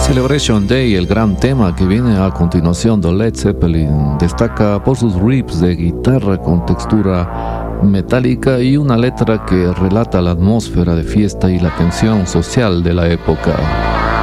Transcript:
Celebration Day, el gran tema que viene a continuación de Led Zeppelin, destaca por sus riffs de guitarra con textura metálica y una letra que relata la atmósfera de fiesta y la tensión social de la época.